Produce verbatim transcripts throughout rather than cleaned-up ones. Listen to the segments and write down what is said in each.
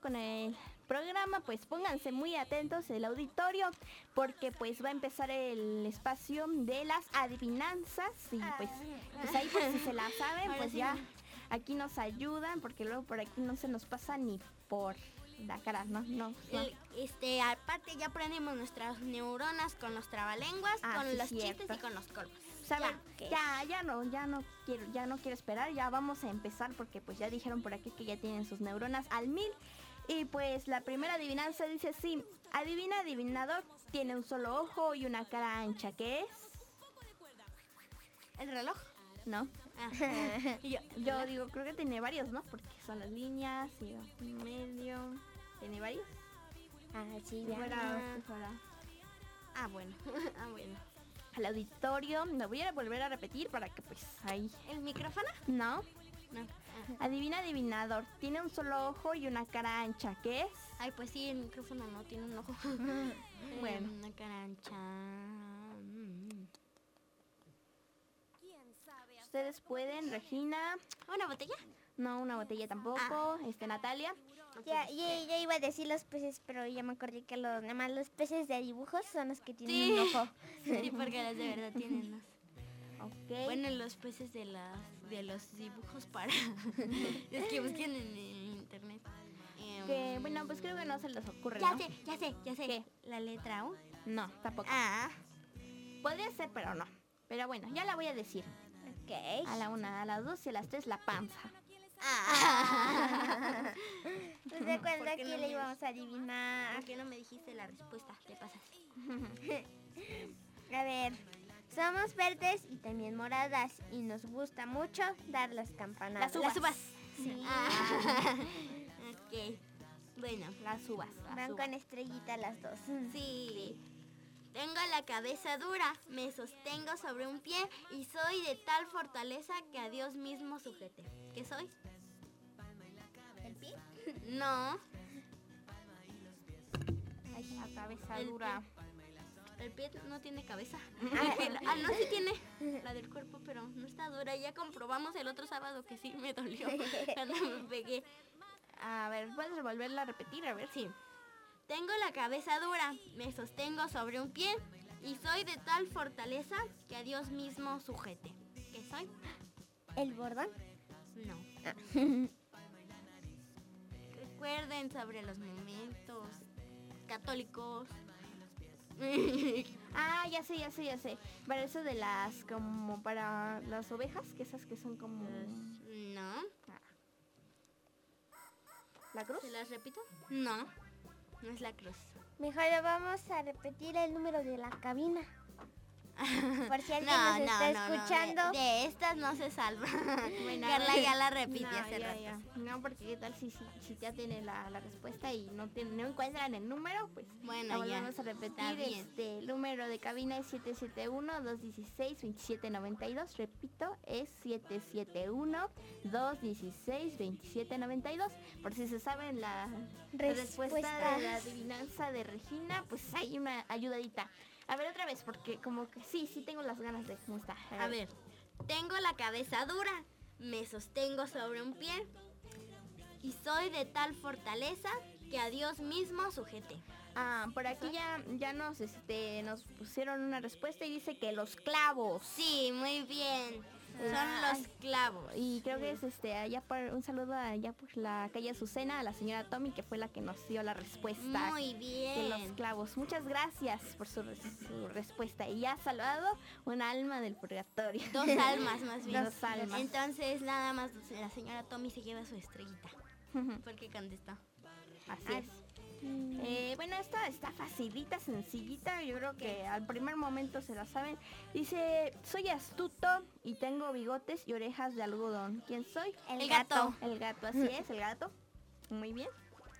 con el programa, pues pónganse muy atentos el auditorio, porque pues va a empezar el espacio de las adivinanzas y pues, pues ahí pues si se la saben, pues ya aquí nos ayudan, porque luego por aquí no se nos pasa ni por la cara, no, no. no. El, este, aparte ya aprendimos nuestras neuronas con los trabalenguas, Ah, con sí, los cierto. chistes y con los colmos. ¿Saben? Ya. Ya, ya no, ya no quiero, ya no quiero esperar, ya vamos a empezar porque pues ya dijeron por aquí que ya tienen sus neuronas al mil. Y pues la primera adivinanza dice así: adivina, adivinador, tiene un solo ojo y una cara ancha, ¿qué es? ¿El reloj? ¿No? Ah. Y yo, Yo digo, creo que tiene varios, ¿no? Porque son las líneas y medio, tiene varios. Ah, sí, Si ya. fuera, si fuera ah, bueno. ah, bueno. al auditorio, lo voy a volver a repetir para que pues ahí, ¿El micrófono? ¿no? No. Ah. Adivina, adivinador, tiene un solo ojo y una cara ancha, ¿qué es? Ay, pues sí, el micrófono no tiene un ojo. Bueno. Eh, una cara ancha. Mm. Ustedes pueden, Regina. ¿Una botella? No, una botella tampoco. Ah. Este, Natalia. Ya, ya, ya iba a decir los peces, pero ya me acordé que los, nada más los peces de dibujos son los que tienen Sí. un ojo. Sí, porque las de verdad tienen los... Ok. Bueno, los peces de las de los dibujos para... es que busquen en, en internet. Em, que, bueno, pues creo que no se les ocurre, Ya ¿no? sé, ya sé, ya sé. ¿Qué? La letra U. No, tampoco. Ah. Podría ser, pero no. Pero bueno, ya la voy a decir. Ok. A la una, a las dos y a las tres, la panza. Ah. Pues de acuerdo, ¿Por qué aquí no le me- íbamos a adivinar. ¿Por qué no me dijiste la respuesta? Te pasas. A ver, somos verdes y también moradas y nos gusta mucho dar las campanadas. Las uvas. Las uvas. Sí. Ah. Ok. Bueno. Las uvas. Las Van uvas. con estrellita las dos. Sí. Tengo la cabeza dura, me sostengo sobre un pie y soy de tal fortaleza que a Dios mismo sujete. ¿Qué soy? ¿El pie? No. Ay, la cabeza El dura. El pie no tiene cabeza. Ah, no, sí tiene la del cuerpo, pero no está dura. Ya comprobamos el otro sábado que sí me dolió cuando me pegué. A ver, ¿puedes volverla a repetir? A ver. Sí. Tengo la cabeza dura, me sostengo sobre un pie y soy de tal fortaleza que a Dios mismo sujete. ¿Qué soy? ¿El bordón? No. Recuerden sobre los momentos católicos. Ah, ya sé, ya sé, ya sé. Para eso de las, como para las ovejas, que esas que son como... No. ¿La cruz? ¿Se las repito? No. No es la cruz. Mejor vamos a repetir el número de la cabina. Por si alguien No, nos está no, no, no, escuchando. De, de estas no se salva. Bueno, Carla ya la repitió No, hace ya, rato. ya. No, porque qué tal si, si, si ya tiene la, la respuesta y no, tiene, no encuentran el número, pues Bueno, la ya. volvemos a Está repetir. bien. Este, el número de cabina es siete siete uno, dos uno seis, dos siete nueve dos. Repito, es siete siete uno, dos uno seis, dos siete nueve dos. Por si se saben la, la respuesta de la adivinanza de Regina, pues hay una ayudadita. A ver, otra vez, porque como que sí, sí tengo las ganas de cómo está. A ver, tengo la cabeza dura, me sostengo sobre un pie y soy de tal fortaleza que a Dios mismo sujete. Ah, por aquí ya, ya nos, este, nos pusieron una respuesta y dice que los clavos. Sí, muy bien. Son Ah. los clavos. Y creo que es este allá por un saludo allá por la calle Azucena a la señora Tommy, que fue la que nos dio la respuesta Muy de los bien. clavos. Muchas gracias por su, res- su respuesta. Y ya ha salvado un alma del purgatorio. Dos almas más bien. Dos almas. Entonces nada más la señora Tommy se lleva su estrellita. Porque contestó. Así es. Eh, bueno, esta está facilita, sencillita. Yo creo que al primer momento se la saben. Dice, soy astuto y tengo bigotes y orejas de algodón. ¿Quién soy? El gato. El gato, así es, el gato. Muy bien.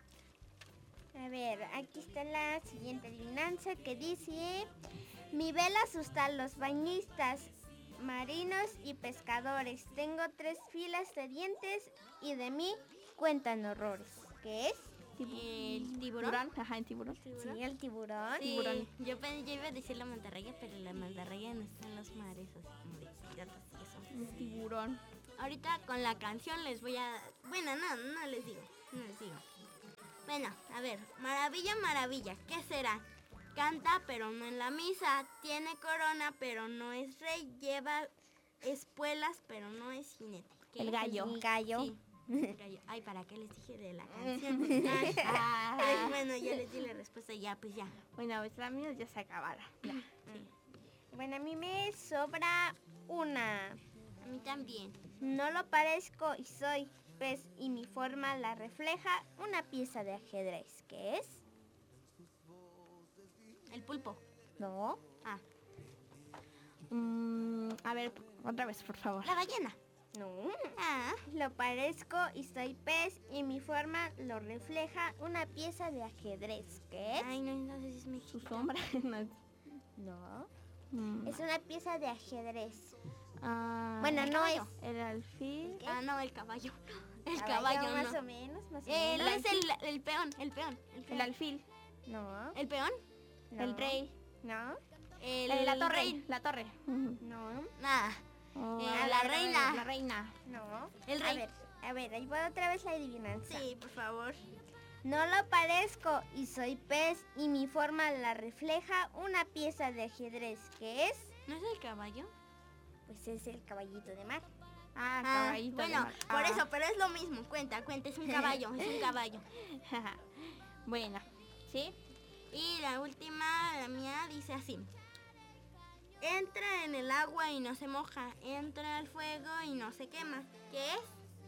A ver, aquí está la siguiente adivinanza que dice: mi vela asusta a los bañistas, marinos y pescadores. Tengo tres filas de dientes y de mí cuentan horrores. ¿Qué es? El tiburón. Tiburón, ajá, el tiburón. Sí, el tiburón. Sí, Tiburón. Yo, pe- yo iba a decir la mantarraya, pero la mantarraya no está en los mares, así como de piratas y eso. El tiburón. Ahorita con la canción les voy a... Bueno, no, no les digo, no les digo. Bueno, a ver, maravilla, maravilla, ¿qué será? Canta, pero no en la misa. Tiene corona, pero no es rey. Lleva espuelas, pero no es jinete. ¿Qué El es? gallo. El gallo. Sí, el gallo. Ay, ¿para qué les dije de la canción? Ay, Ah, ay, bueno, ya les di la respuesta, ya, pues ya. bueno, pues la mía ya se acabaron. Ya. Bueno, a mí me sobra una. A mí también. No lo parezco y soy pez y mi forma la refleja una pieza de ajedrez. ¿Qué es? El pulpo. No. Ah, Mm, a ver, otra vez, por favor. la ballena. No. Ah, Lo parezco y soy pez y mi forma lo refleja una pieza de ajedrez. ¿Qué es? ay, no, no sé si es Su mexicano. sombra. No. No. Mm, Es una pieza de ajedrez. ah, Bueno, el no es. caballo. el alfil. Ah, no, el caballo. El Caballo, caballo, más no. o menos, más o Eh, no menos. es el, el peón, el peón. El, El peón. alfil. No. ¿El peón? no. El rey. No. El, Eh, la torre. rey. La torre. No. Nada. Oh, Eh, a la ver, a ver, reina. La reina. No. El A rey. ver, a ver, ahí va otra vez la adivinanza. Sí, por favor. No lo parezco y soy pez y mi forma la refleja una pieza de ajedrez. ¿Qué es? ¿No es el caballo? Pues es el caballito de mar. Ah, Ah, caballito. de bueno, mar. por Ah. eso, pero es lo mismo. Cuenta, cuenta, es un caballo, es un caballo. Bueno, ¿sí? Y la última, la mía, dice así. Entra en el agua y no se moja. Entra al fuego y no se quema. ¿Qué es?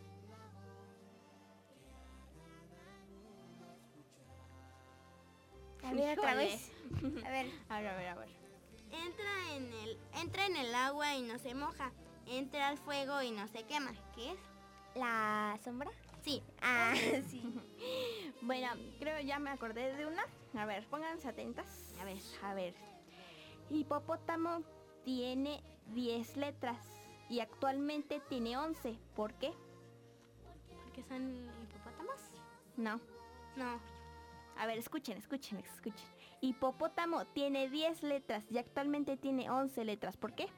A ver, otra Híjole. vez. A ver, A ver, a ver, a ver. Entra en el, entra en el agua y no se moja. Entra al fuego y no se quema. ¿Qué es? ¿la sombra? Sí. Ah, sí. Bueno, creo ya me acordé de una. A ver, pónganse atentas. A ver. A ver. Hipopótamo tiene diez letras y actualmente tiene once. ¿Por qué? ¿Porque son hipopótamos? No. No. A ver, escuchen, escuchen, escuchen. Hipopótamo tiene diez letras y actualmente tiene once letras. ¿Por qué?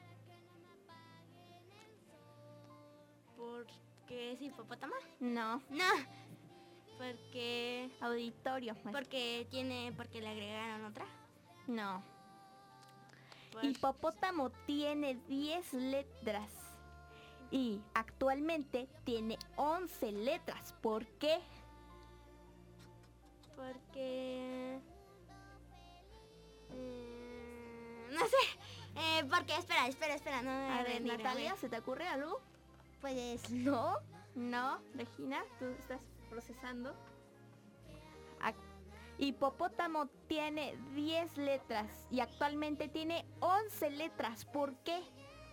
¿Porque es hipopótamo? No. No. Porque Auditorio. porque tiene porque le agregaron otra. No. Por- Hipopótamo tiene diez letras y actualmente tiene once letras. ¿Por qué? Porque mm, no sé. Eh, porque espera, espera, espera, no me A ver, rendir, Natalia, ¿se te ocurre algo? Pues no. No, Regina, tú estás procesando. Ac- Hipopótamo tiene diez letras y actualmente tiene once letras. ¿Por qué?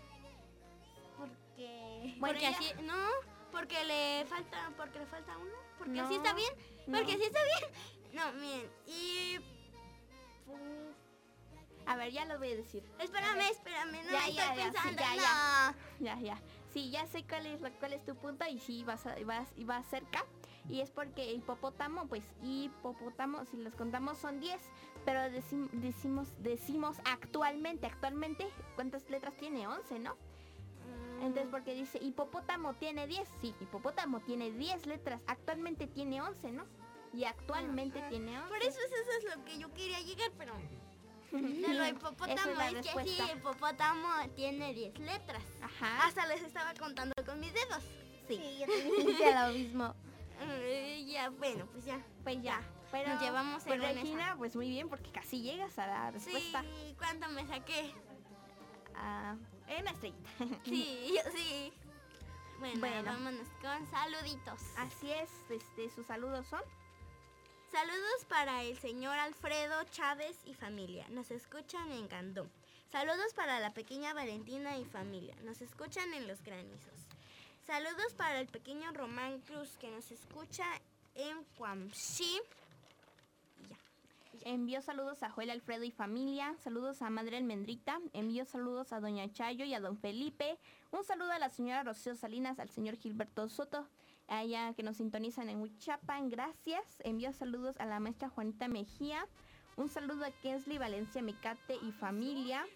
Porque... Bueno, porque ya- así, no, porque le falta, porque le falta uno, porque No, así está bien, no. porque así está bien. No, miren, y pues, A ver, ya lo voy a decir. espérame, espérame, no Ya, estoy ya, ya, sí, pensando, ya, no. ya. Ya, ya. Sí, ya sé cuál es, la- cuál es tu punto y sí, vas, a- vas, y vas cerca. Y es porque hipopótamo, pues hipopótamo, si los contamos son diez, pero decim- decimos, decimos actualmente, actualmente, ¿cuántas letras tiene? once, ¿no? Mm, Entonces, porque dice hipopótamo tiene diez, sí, hipopótamo tiene diez letras, actualmente tiene once, ¿no? Y actualmente Ah, tiene once. por eso eso es lo que yo quería llegar, pero de lo hipopótamo Esa es la es que respuesta. sí, hipopótamo tiene diez letras. Ajá. Hasta les estaba contando con mis dedos. Sí, yo también hice lo mismo. Eh, ya, bueno, pues ya. Pues ya. Pero, Nos llevamos pues el buen Regina, pues muy bien, porque casi llegas a la respuesta. Sí, ¿cuánto me saqué? Ah, una estrellita. Sí, yo sí. Bueno, Bueno. vámonos con saluditos. Así es, este, sus saludos son. Saludos para el señor Alfredo Chávez y familia. Nos escuchan en Candón. Saludos para la pequeña Valentina y familia. Nos escuchan en Los Granizos. Saludos para el pequeño Román Cruz que nos escucha en Cuamxí. Y ya. Envío saludos a Joel Alfredo y familia. Saludos a Madre Almendrita. Envío saludos a Doña Chayo y a Don Felipe. Un saludo a la señora Rocío Salinas, al señor Gilberto Soto, a ella que nos sintonizan en Huichapan. Gracias. Envío saludos a la maestra Juanita Mejía. Un saludo a Kensley Valencia Mecate y familia.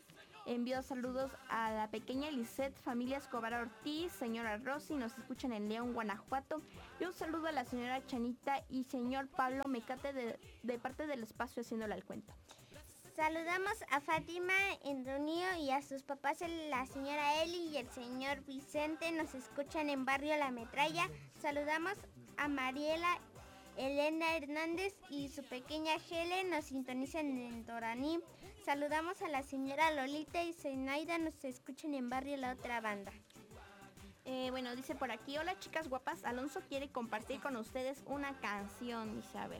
Envío saludos a la pequeña Lisette, familia Escobar Ortiz, señora Rosy, nos escuchan en León, Guanajuato. Y un saludo a la señora Chanita y señor Pablo Mecate de, de parte del espacio Haciéndole al Cuento. Saludamos a Fátima en Reunión y a sus papás, la señora Eli y el señor Vicente. Nos escuchan en Barrio La Metralla. Saludamos a Mariela Elena Hernández y su pequeña Helen. Nos sintonizan en Doraní. Saludamos a la señora Lolita y Zenaida. Nos escuchan en Barrio La Otra Banda. Eh, bueno, dice por aquí, hola chicas guapas, Alonso quiere compartir con ustedes una canción, dice, a ver.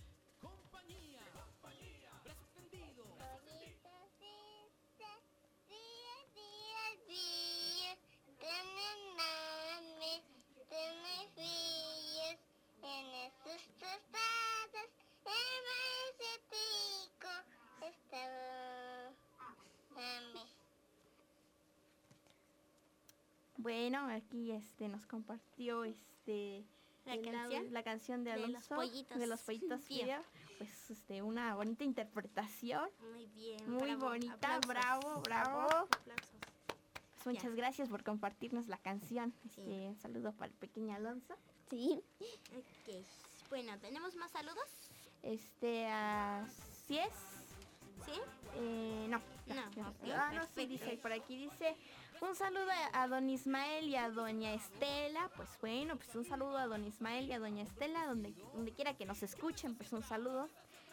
Bueno, aquí este nos compartió este la, el, canción, la canción de Alonso, de los pollitos, de los pollitos Frío. Pues este una bonita interpretación. Muy bien. Muy bravo, bonita, aplausos. bravo, bravo. Aplausos. Pues muchas Ya. gracias por compartirnos la canción. Sí. Este, un saludo para el pequeño Alonso. Sí. Ok. Bueno, ¿tenemos más saludos? Este, así es. ¿Sí? Eh, no. No, ya, ok, ya. Ah, no, sí, perfecto. dice, por aquí dice, un saludo a don Ismael y a doña Estela. Pues bueno, pues un saludo a don Ismael y a doña Estela, donde, donde quiera que nos escuchen, pues un saludo.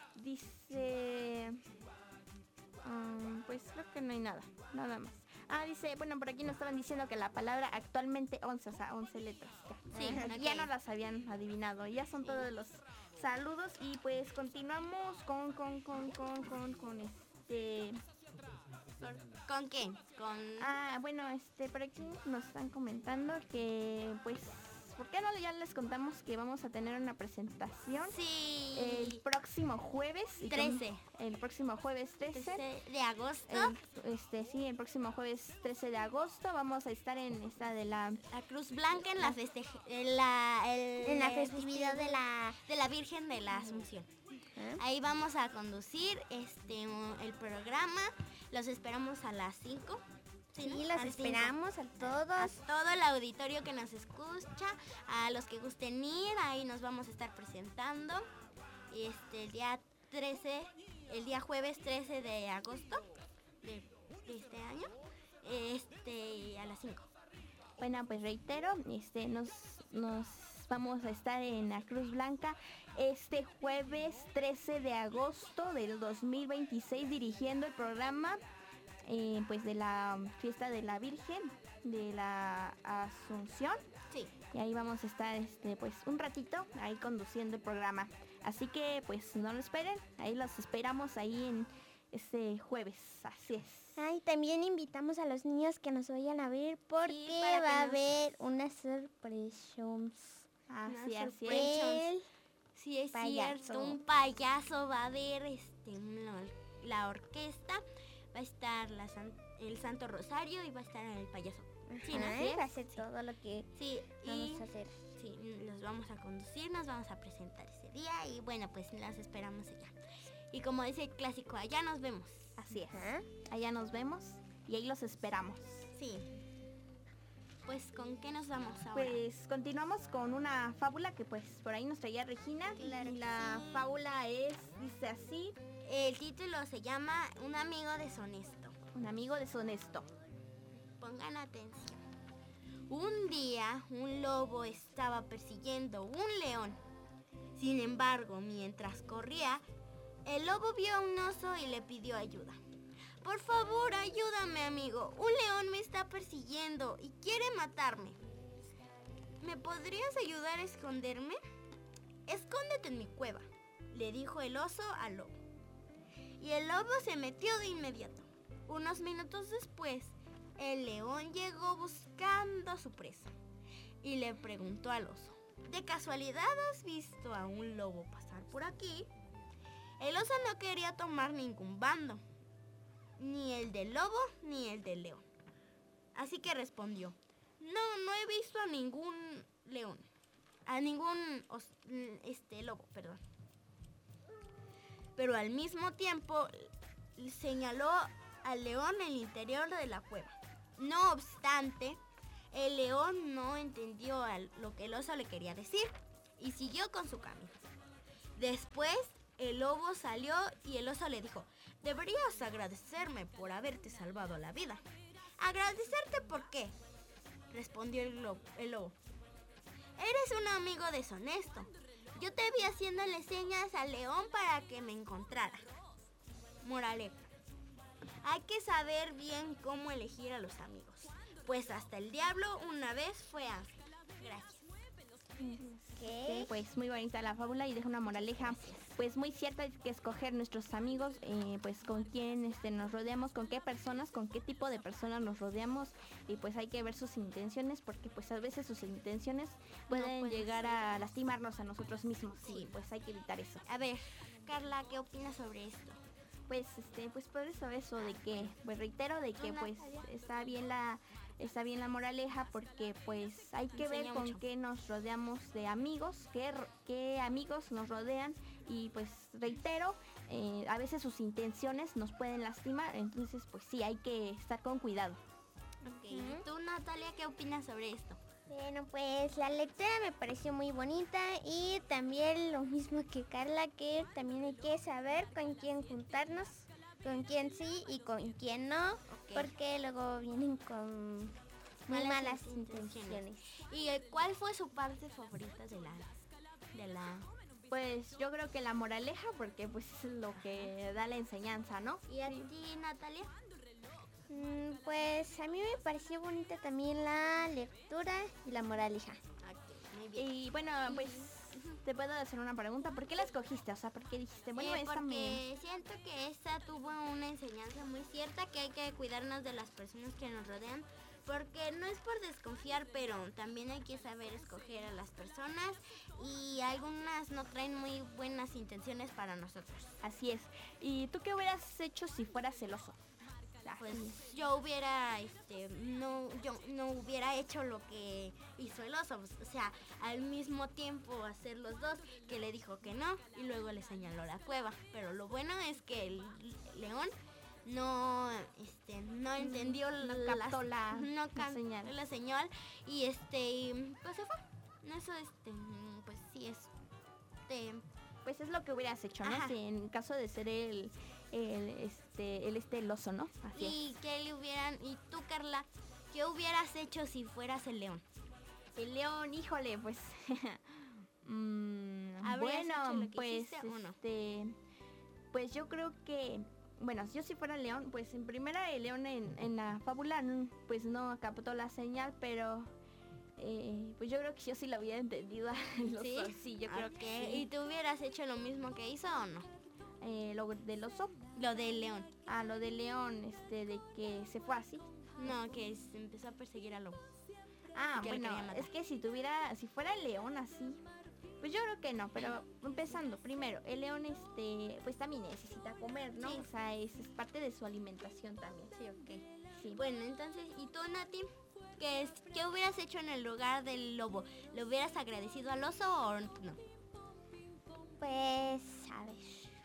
Dice, um, pues creo que no hay nada, nada más. Ah, dice, bueno, por aquí nos estaban diciendo que la palabra actualmente once, o sea, once letras. Ya, Sí, Ajá, ok. ya no las habían adivinado, ya son todos los saludos y pues continuamos con, con, con, con, con, con este... ¿Con qué? Con... Ah, bueno, este, por aquí nos están comentando que, pues, ¿por qué no ya les contamos que vamos a tener una presentación Sí. el próximo jueves? y con- trece. El próximo jueves trece. trece de agosto. El- este, sí, el próximo jueves trece de agosto vamos a estar en esta de la... La Cruz Blanca en la, festeje- en la, el- En la el festividad de la... de la Virgen de la Asunción. Ahí vamos a conducir este el programa. Los esperamos a las cinco. Sí, ¿no? los A las cinco. esperamos a A todos. todo el auditorio que nos escucha, a los que gusten ir, ahí nos vamos a estar presentando. Este, el día trece, el día jueves trece de agosto de, de este año, este, a las cinco. Bueno, pues reitero, este, nos, nos vamos a estar en la Cruz Blanca este jueves trece de agosto del dos mil veintiséis dirigiendo el programa eh, pues de la fiesta de la Virgen de la Asunción. Sí. Y ahí vamos a estar este pues un ratito ahí conduciendo el programa. Así que pues no lo esperen, ahí los esperamos ahí en este jueves, así es. Ay, también invitamos a los niños que nos vayan a ver porque Sí, para que va a nos- haber una sorpresa. Así, Una así sorpresa. es. El Sí, es Payaso. cierto, un payaso va a haber, este, una- la orquesta, va a estar la san- el Santo Rosario y va a estar el payaso. Sí, ¿no? Ajá, Así es. va a ser todo lo que Sí, y vamos a hacer. sí, los vamos a conducir, nos vamos a presentar ese día y bueno, pues las esperamos allá. Y como dice el clásico, allá nos vemos. Así es. Ajá. Allá nos vemos y ahí los esperamos. Sí. Pues, ¿con qué nos vamos ahora? Pues continuamos con una fábula que pues por ahí nos traía Regina. Claro y que la sí. fábula es, dice así, El título se llama Un amigo deshonesto. un amigo deshonesto. Pongan atención. Un día un lobo estaba persiguiendo un león. Sin embargo, mientras corría, el lobo vio a un oso y le pidió ayuda. Por favor, ayúdame, amigo. Un león me está persiguiendo y quiere matarme. ¿Me podrías ayudar a esconderme? Escóndete en mi cueva, le dijo el oso al lobo. Y el lobo se metió de inmediato. Unos minutos después, el león llegó buscando a su presa y le preguntó al oso: ¿de casualidad has visto a un lobo pasar por aquí? El oso no quería tomar ningún bando, ni el del lobo ni el del león. Así que respondió: no, no he visto a ningún león, a ningún os- este lobo, perdón. Pero al mismo tiempo señaló al león en el interior de la cueva. No obstante, el león no entendió lo que el oso le quería decir y siguió con su camino. Después, el lobo salió y el oso le dijo: deberías agradecerme por haberte salvado la vida. ¿Agradecerte por qué?, respondió el lobo. El lobo. Eres un amigo deshonesto. Yo te vi haciéndole señas al león para que me encontrara. Moraleja: hay que saber bien cómo elegir a los amigos, pues hasta el diablo una vez fue ángel. Gracias. Sí, pues muy bonita la fábula y deja una moraleja pues muy cierta, hay que escoger nuestros amigos, eh, pues con quién este, nos rodeamos, con qué personas, con qué tipo de personas nos rodeamos, y pues hay que ver sus intenciones, porque pues a veces sus intenciones pueden No puede llegar ser. a lastimarnos a nosotros mismos, Sí. y pues hay que evitar eso. A ver, Carla, ¿qué opinas sobre esto? Pues este, pues por eso eso de que, pues reitero de que Hola, pues Nadia. está bien la está bien la moraleja, porque pues hay que ver Enseña con mucho. qué nos rodeamos de amigos, qué, ro- qué amigos nos rodean, y pues reitero, eh, a veces sus intenciones nos pueden lastimar, entonces pues sí, hay que estar con cuidado. Ok, ¿y tú, Natalia, qué opinas sobre esto? Bueno, pues la lectura me pareció muy bonita y también lo mismo que Carla, que también hay que saber con quién juntarnos, con quién sí y con quién no, Ok. porque luego vienen con muy Malas malas intenciones. intenciones. ¿Y eh, cuál fue su parte favorita de la de la Pues yo creo que la moraleja, porque pues es lo que da la enseñanza, ¿no? ¿Y a ti, Natalia? Mm, Pues a mí me pareció bonita también la lectura y la moraleja. Ok, muy bien. Y bueno, pues te puedo hacer una pregunta, ¿por qué la escogiste? O sea, ¿por qué dijiste, bueno, Eh, esta me... porque siento que esta tuvo una enseñanza muy cierta, que hay que cuidarnos de las personas que nos rodean, porque no es por desconfiar, pero también hay que saber escoger a las personas, y algunas no traen muy buenas intenciones para nosotros. Así es. ¿Y tú qué hubieras hecho si fueras celoso? Pues Así. yo hubiera, este, no, yo no hubiera hecho lo que hizo el oso, o sea, al mismo tiempo hacer los dos, que le dijo que no y luego le señaló la cueva. Pero lo bueno es que el león no, este, no entendió no las- captó la- no la captó señal. la señal y este, y, pues se fue. Eso, este, pues sí es, este, Pues es lo que hubieras hecho, ¿no? Ajá. Si en caso de ser el, el este, el este el oso, ¿no? Así es. y que le hubieran, y tú, Carla, ¿qué hubieras hecho si fueras el león? El león, híjole, pues... mm, ¿Habrías hecho bueno, lo que pues, hiciste o no? este... Pues yo creo que... Bueno, si yo si fuera león, pues en primera el león en, en la fábula, mm, pues no captó la señal, pero... eh, pues yo creo que yo sí lo hubiera entendido. al oso. ¿Sí? Sí, yo creo Ok, que ¿y sí. tú hubieras hecho lo mismo que hizo o no? Eh, lo del oso, Lo del león. a lo del león, este, de que se fue así. No, que se empezó a perseguir al lobo. Ah, Que lo bueno, quería matar. es que si tuviera, si fuera el león así, pues yo creo que no, pero empezando, primero, el león, este, pues también necesita comer, ¿no? Sí. O sea, es, es parte de su alimentación también. Sí, ok. Sí. Bueno, entonces, ¿y tú, Nati? ¿Qué, es, ¿Qué hubieras hecho en el lugar del lobo? ¿Le hubieras agradecido al oso o no? Pues, a ver.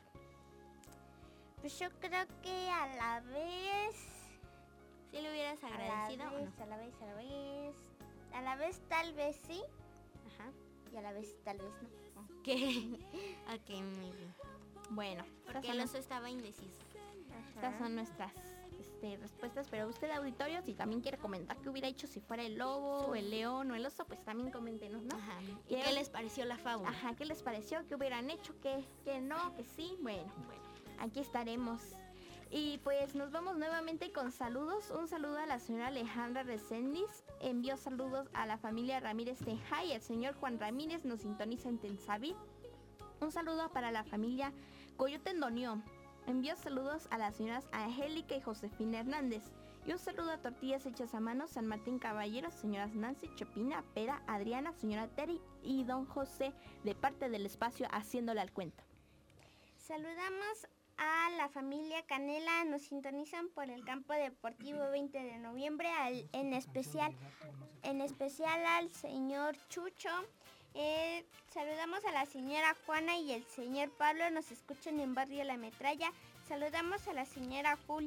Pues yo creo que a la vez... ¿Sí le hubieras A la agradecido o vez, no? a la vez, a la vez... A la vez tal vez sí Ajá. y a la vez tal vez no. Ok. Ok, muy bien. Bueno, estas Porque son, el oso estaba indeciso. estas son nuestras este, respuestas, pero usted, auditorio, si también quiere comentar qué hubiera hecho si fuera el lobo, o el león o el oso, pues también coméntenos, ¿no? Ajá. ¿Y ¿Qué- qué les pareció la fábula? Ajá, ¿qué les pareció? ¿Qué hubieran hecho? ¿Qué, qué no? ¿Qué sí? Bueno, Bueno. aquí estaremos. Y pues nos vamos nuevamente con saludos. Un saludo a la señora Alejandra Reséndiz. Envió saludos a la familia Ramírez Tejay. El señor Juan Ramírez nos sintoniza en Tensaví. Un saludo para la familia Coyote Endonió. Envió saludos a las señoras Angélica y Josefina Hernández. Y un saludo a Tortillas Hechas a Mano, San Martín Caballero, señoras Nancy, Chopina, Pera, Adriana, señora Terry y don José, de parte del espacio Haciéndole al Cuento. Saludamos a la familia Canela, nos sintonizan por el campo deportivo veinte de noviembre, al- en especial en especial al señor Chucho. Eh, saludamos a la señora Juana y el señor Pablo, nos escuchan en Barrio La Metralla. Saludamos a la señora Julia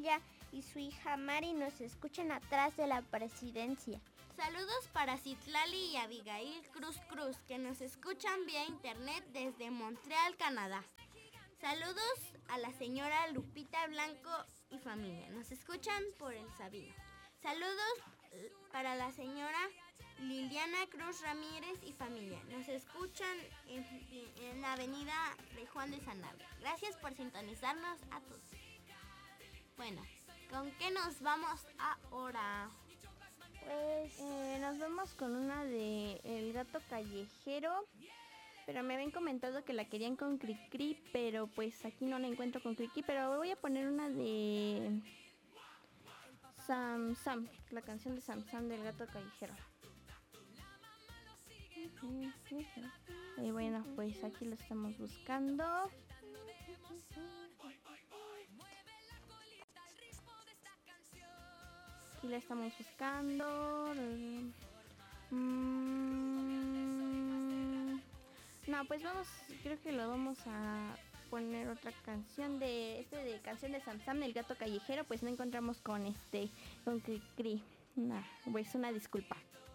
y su hija Mari nos escuchan atrás de la presidencia. Saludos para Citlali y Abigail Cruz Cruz, que nos escuchan vía internet desde Montreal, Canadá. Saludos a la señora Lupita Blanco y familia, nos escuchan por el Sabino. Saludos para la señora Liliana Cruz Ramírez y familia, nos escuchan en, en la avenida de Juan de Sanabria. Gracias por sintonizarnos a todos. Bueno, ¿con qué nos vamos ahora? Pues eh, nos vamos con una de El Gato Callejero, pero me habían comentado que la querían con Cricri, pero pues aquí no la encuentro con Cricri, pero voy a poner una de Sam Sam, la canción de Sam Sam del Gato Callejero. Y bueno, pues aquí lo estamos buscando. Aquí la estamos buscando. Mm, no, pues vamos, creo que lo vamos a poner otra canción de este de canción de Sam Sam, El Gato Callejero, pues no encontramos con este con Cri Cri. Nah, pues una disculpa.